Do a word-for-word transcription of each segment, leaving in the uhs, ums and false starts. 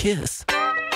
Kiss.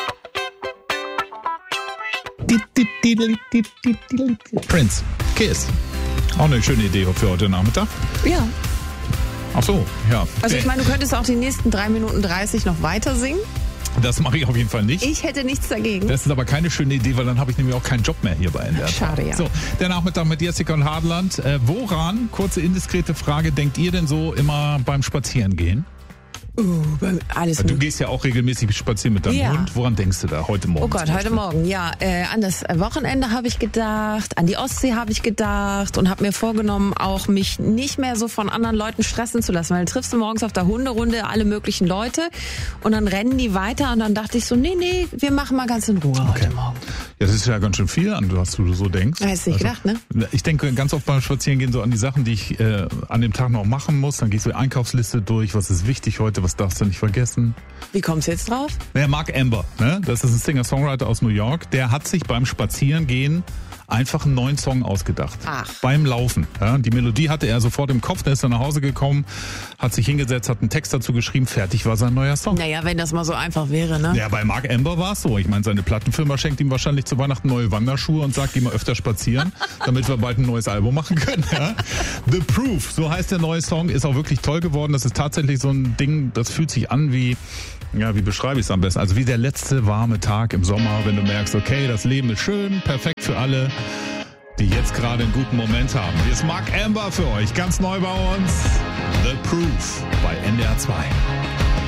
Prince, Kiss. Auch eine schöne Idee für heute Nachmittag. Ja. Ach so, ja. Also ich meine, du könntest auch die nächsten drei Minuten dreißig noch weiter singen. Das mache ich auf jeden Fall nicht. Ich hätte nichts dagegen. Das ist aber keine schöne Idee, weil dann habe ich nämlich auch keinen Job mehr hier bei N D R. Schade, ja. So, der Nachmittag mit Jessica und Hartland. Äh, woran, kurze indiskrete Frage, denkt ihr denn so immer beim Spazierengehen? Uh, alles Du gehst ja auch regelmäßig spazieren mit deinem Ja. Hund. Woran denkst du da heute Morgen? Oh Gott, heute Morgen, ja. Äh, an das Wochenende habe ich gedacht, an die Ostsee habe ich gedacht und habe mir vorgenommen, auch mich nicht mehr so von anderen Leuten stressen zu lassen. Weil du triffst du morgens auf der Hunderunde alle möglichen Leute und dann rennen die weiter und dann dachte ich so, nee, nee, wir machen mal ganz in Ruhe Okay. heute Morgen. Ja, das ist ja ganz schön viel, an was du so denkst. Hättest du nicht gedacht, ne? Ich denke ganz oft beim Spazierengehen so an die Sachen, die ich äh, an dem Tag noch machen muss. Dann gehe ich so die Einkaufsliste durch, was ist wichtig heute, was darfst du nicht vergessen. Wie kommst du jetzt drauf? Der Mark Amber, ne? Das ist ein Singer-Songwriter aus New York, der hat sich beim Spazierengehen einfach einen neuen Song ausgedacht. Ach. Beim Laufen. Ja? Die Melodie hatte er sofort im Kopf, der ist dann nach Hause gekommen, hat sich hingesetzt, hat einen Text dazu geschrieben, fertig war sein neuer Song. Naja, wenn das mal so einfach wäre, ne? Ja, bei Mark Amber war es so. Ich meine, seine Plattenfirma schenkt ihm wahrscheinlich zu Weihnachten neue Wanderschuhe und sagt, geh mal öfter spazieren, damit wir bald ein neues Album machen können. Ja? The Proof, so heißt der neue Song, ist auch wirklich toll geworden. Das ist tatsächlich so ein Ding, das fühlt sich an wie, ja, wie beschreibe ich es am besten? Also wie der letzte warme Tag im Sommer, wenn du merkst, okay, das Leben ist schön, perfekt für alle, die jetzt gerade einen guten Moment haben. Hier ist Mark Amber für euch, ganz neu bei uns. The Proof bei N D R zwei.